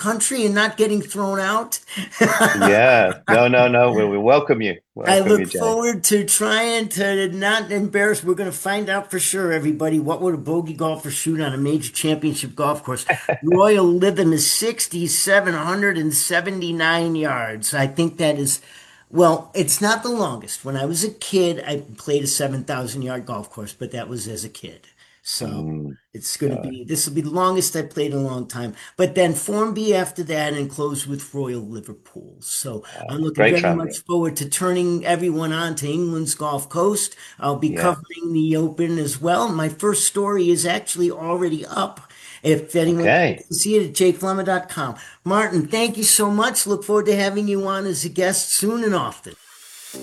country and not getting thrown out. Yeah. No, no, no. We welcome you. I Welcome look you, Jay. forward to trying to not embarrass. We're going to find out for sure, everybody. What would a bogey golfer shoot on a major championship golf course? Royal Lytham is 6,779 yards. I think that is, well, it's not the longest. When I was a kid, I played a 7,000 yard golf course, but that was as a kid. So Mm, it's going to uh, be, this will be the longest I played in a long time. But then Form B after that and close with Royal Liverpool. So I'm looking Great very traveling. much forward to turning everyone on to England's Gulf Coast. I'll be Yeah. covering the Open as well. My first story is actually already up. If anyone Okay. can see it at jflemma.com. Martin, thank you so much. Look forward to having you on as a guest soon and often.